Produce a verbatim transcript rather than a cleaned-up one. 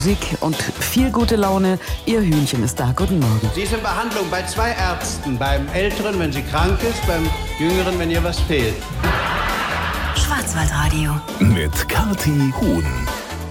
Musik und viel gute Laune. Ihr Hühnchen ist da. Guten Morgen. Sie ist in Behandlung bei zwei Ärzten. Beim Älteren, wenn sie krank ist, beim Jüngeren, wenn ihr was fehlt. Schwarzwaldradio. Mit Kathi Huhn.